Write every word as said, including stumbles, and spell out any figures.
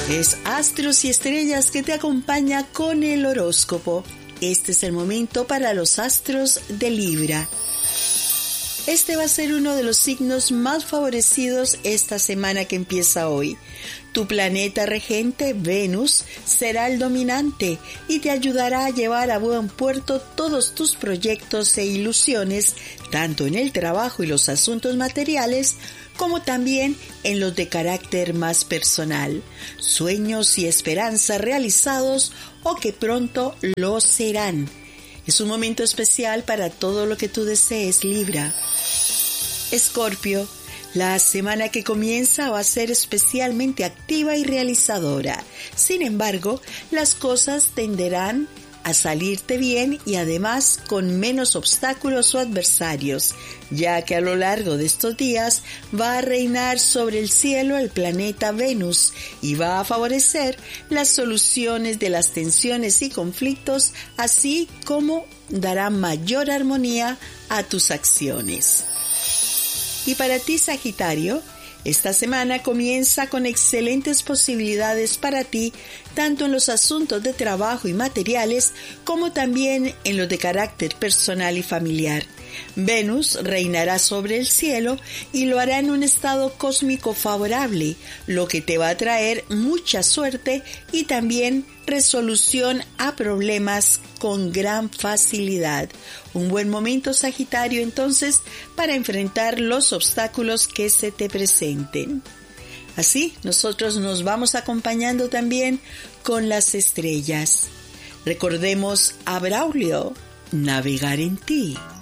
Es Astros y Estrellas que te acompaña con el horóscopo. Este es el momento para los astros de Libra. Este va a ser uno de los signos más favorecidos esta semana que empieza hoy. Tu planeta regente, Venus, será el dominante y te ayudará a llevar a buen puerto todos tus proyectos e ilusiones, tanto en el trabajo y los asuntos materiales, como también en los de carácter más personal. Sueños y esperanzas realizados o que pronto lo serán. Es un momento especial para todo lo que tú desees, Libra. Escorpio, la semana que comienza va a ser especialmente activa y realizadora. Sin embargo, las cosas tenderán a salirte bien y además con menos obstáculos o adversarios, ya que a lo largo de estos días va a reinar sobre el cielo el planeta Venus y va a favorecer las soluciones de las tensiones y conflictos, así como dará mayor armonía a tus acciones. Y para ti, Sagitario, esta semana comienza con excelentes posibilidades para ti, tanto en los asuntos de trabajo y materiales, como también en los de carácter personal y familiar. Venus reinará sobre el cielo y lo hará en un estado cósmico favorable, lo que te va a traer mucha suerte y también resolución a problemas con gran facilidad. Un buen momento, Sagitario, entonces, para enfrentar los obstáculos que se te presenten. Así, nosotros nos vamos acompañando también con las estrellas. Recordemos a Braulio, navegar en ti.